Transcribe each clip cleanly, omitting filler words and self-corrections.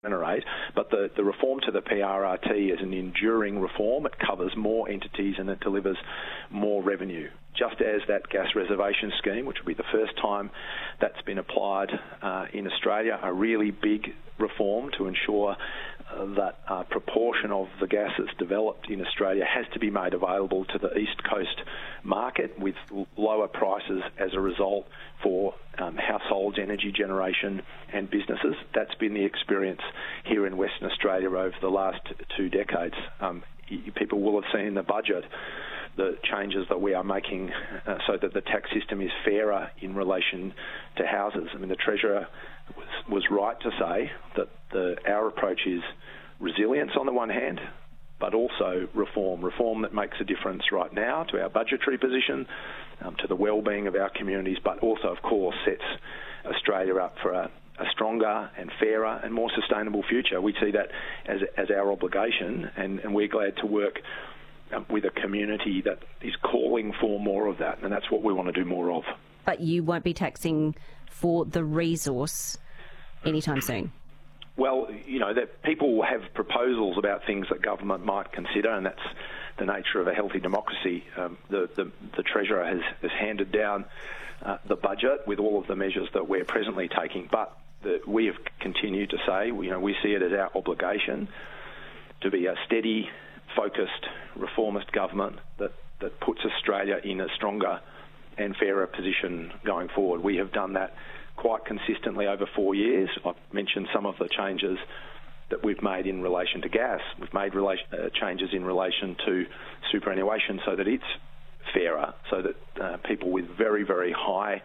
generate, but the reform to the PRRT is an enduring reform. It covers more entities and it delivers more revenue. Just as that gas reservation scheme, which will be the first time that's been applied in Australia, a really big reform to ensure that a proportion of the gas that's developed in Australia has to be made available to the East Coast market with lower prices as a result for households, energy generation and businesses. That's been the experience here in Western Australia over the last 2 decades. People will have seen in the budget the changes that we are making so that the tax system is fairer in relation to houses. I mean, the Treasurer was right to say that our approach is resilience on the one hand, but also reform that makes a difference right now to our budgetary position, to the well-being of our communities, but also, of course, sets Australia up for a stronger and fairer and more sustainable future. We see that as our obligation, and we're glad to work with a community that is calling for more of that, and that's what we want to do more of. But you won't be taxing for the resource anytime soon? Well, that people have proposals about things that government might consider, and that's the nature of a healthy democracy. The Treasurer has handed down the budget with all of the measures that we're presently taking, but we have continued to say, we see it as our obligation to be a steady, focused, reformist government that puts Australia in a stronger and fairer position going forward. We have done that quite consistently over 4 years. I've mentioned some of the changes that we've made in relation to gas. We've made changes in relation to superannuation so that it's fairer, so that people with very, very high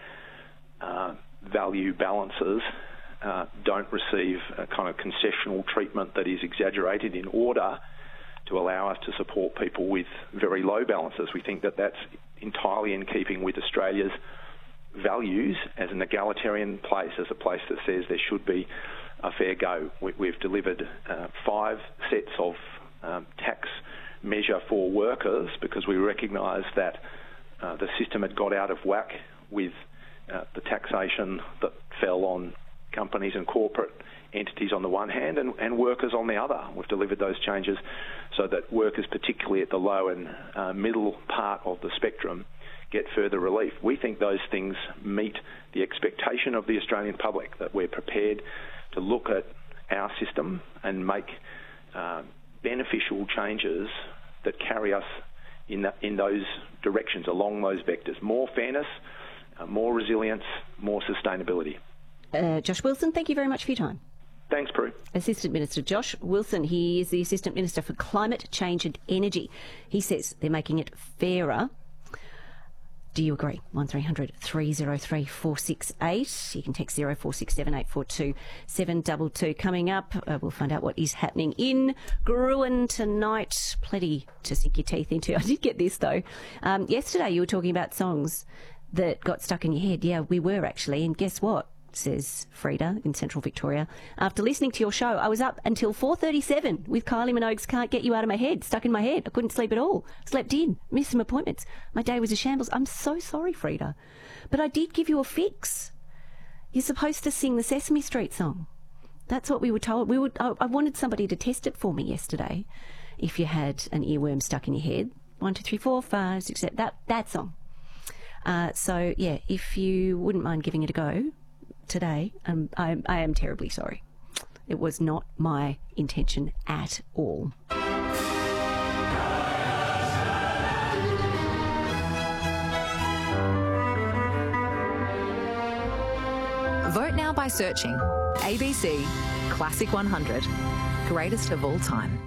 value balances don't receive a kind of concessional treatment that is exaggerated in order to allow us to support people with very low balances. We think that that's entirely in keeping with Australia's values as an egalitarian place, as a place that says there should be a fair go. We've delivered 5 sets of tax measure for workers because we recognise that the system had got out of whack with the taxation that fell on companies and corporate entities on the one hand and workers on the other. We've delivered those changes so that workers, particularly at the low and middle part of the spectrum, get further relief. We think those things meet the expectation of the Australian public, that we're prepared to look at our system and make beneficial changes that carry us in those directions, along those vectors. More fairness, more resilience, more sustainability. Josh Wilson, thank you very much for your time. Thanks, Prue. Assistant Minister Josh Wilson, he is the Assistant Minister for Climate Change and Energy. He says they're making it fairer. Do you agree? 1300 303 468. You can text 0467 842 722. Coming up, we'll find out what is happening in Gruen tonight. Plenty to sink your teeth into. I did get this, though. Yesterday you were talking about songs that got stuck in your head. Yeah, we were actually. And guess what? Says Frida in Central Victoria. After listening to your show, I was up until 4:37 with Kylie Minogue's Can't Get You Out of My Head stuck in my head. I couldn't sleep at all. Slept in. Missed some appointments. My day was a shambles. I'm so sorry, Frida. But I did give you a fix. You're supposed to sing the Sesame Street song. That's what we were told. I wanted somebody to test it for me yesterday. If you had an earworm stuck in your head. 1, 2, 3, 4, 5, 6, 7. That song. So, yeah, if you wouldn't mind giving it a go today, I am terribly sorry. It was not my intention at all. Vote now by searching ABC Classic 100, greatest of all time.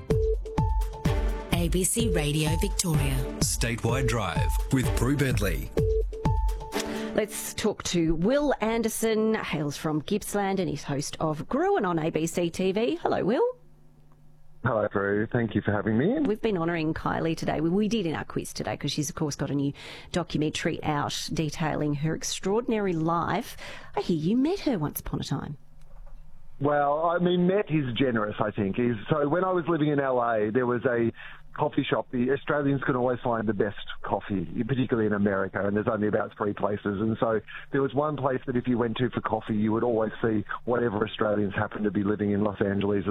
ABC Radio Victoria. Statewide Drive with Prue Bentley. Let's talk to Will Anderson, hails from Gippsland and is host of Gruen on ABC TV. Hello, Will. Hello, Prue. Thank you for having me. We've been honouring Kylie today. We did in our quiz today because she's, of course, got a new documentary out detailing her extraordinary life. I hear you met her once upon a time. Well, I mean, met is generous, I think. So when I was living in LA, there was a coffee shop, the Australians could always find the best coffee, particularly in America, and there's only about 3 places. And so there was one place that if you went to for coffee, you would always see whatever Australians happened to be living in Los Angeles